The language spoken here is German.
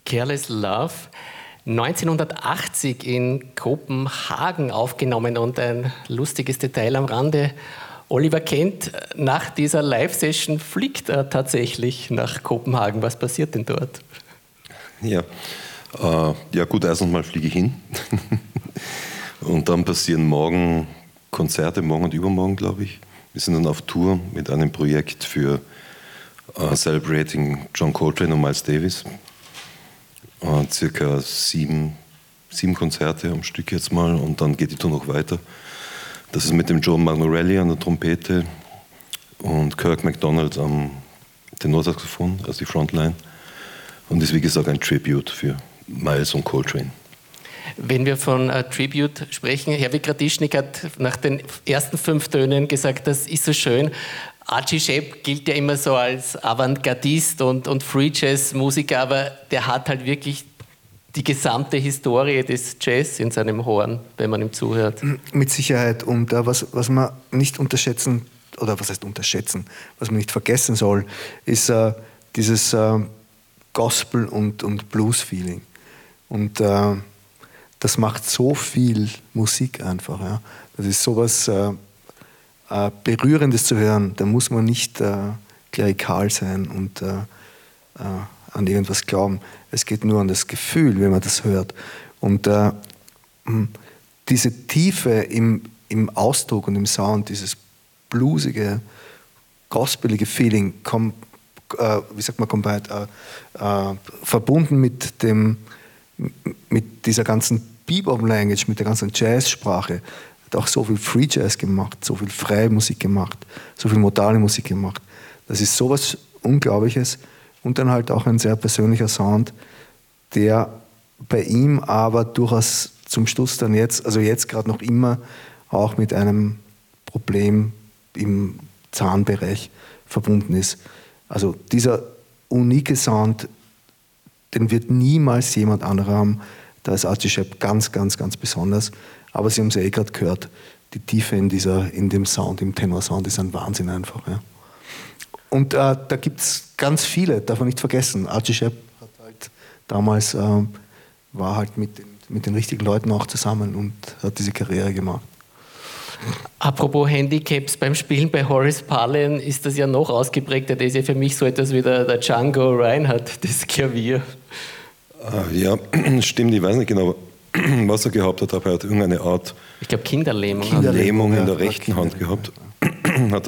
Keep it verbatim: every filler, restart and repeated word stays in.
Careless Love, neunzehnhundertachtzig in Kopenhagen aufgenommen und ein lustiges Detail am Rande. Oliver Kent, nach dieser Live-Session fliegt er tatsächlich nach Kopenhagen. Was passiert denn dort? Ja, äh, ja gut, erstens mal fliege ich hin. Und dann passieren morgen Konzerte, morgen und übermorgen, glaube ich. Wir sind dann auf Tour mit einem Projekt für uh, Celebrating John Coltrane und Miles Davis. Uh, circa sieben, sieben Konzerte am Stück jetzt mal und dann geht die Tour noch weiter. Das ist mit dem Joe Magnorelli an der Trompete und Kirk MacDonald am Tenorsaxophon, also die Frontline. Und ist wie gesagt ein Tribute für Miles und Coltrane. Wenn wir von uh, Tribute sprechen, Herwig Gradišník hat nach den ersten fünf Tönen gesagt, das ist so schön. Archie Shepp gilt ja immer so als Avantgardist und, und Free Jazz Musiker, aber der hat halt wirklich die gesamte Historie des Jazz in seinem Horn, wenn man ihm zuhört. Mit Sicherheit. Und uh, was, was man nicht unterschätzen, oder was heißt unterschätzen, was man nicht vergessen soll, ist uh, dieses uh, Gospel- und, und Blues-Feeling. Und uh, das macht so viel Musik einfach. Ja. Das ist sowas äh, äh, Berührendes zu hören. Da muss man nicht äh, klerikal sein und äh, äh, an irgendwas glauben. Es geht nur an das Gefühl, wenn man das hört. Und äh, diese Tiefe im, im Ausdruck und im Sound, dieses bluesige, gospelige Feeling, kom, äh, wie sagt man, komplett, äh, äh, verbunden mit dem mit dieser ganzen Bebop-Language, mit der ganzen Jazzsprache, hat auch so viel Free Jazz gemacht, so viel freie Musik gemacht, so viel modale Musik gemacht. Das ist sowas Unglaubliches und dann halt auch ein sehr persönlicher Sound, der bei ihm aber durchaus zum Schluss dann jetzt, also jetzt gerade noch immer, auch mit einem Problem im Zahnbereich verbunden ist. Also dieser unike Sound, den wird niemals jemand anderer haben. Da ist Archie Shepp ganz, ganz, ganz besonders. Aber Sie haben es ja eh gerade gehört, die Tiefe in, dieser, in dem Sound, im Tenorsound ist ein Wahnsinn einfach. Ja. Und äh, da gibt es ganz viele, darf man nicht vergessen. Archie Shepp hat halt damals, äh, war halt mit den, mit den richtigen Leuten auch zusammen und hat diese Karriere gemacht. Apropos Handicaps, beim Spielen bei Horace Parlan ist das ja noch ausgeprägter. Das ist ja für mich so etwas wie der, der Django Reinhardt, das Klavier. Ja, stimmt, ich weiß nicht genau, was er gehabt hat, aber er hat irgendeine Art ich glaube Kinderlähmung, Kinderlähmung in der ja, rechten Hand gehabt. Hat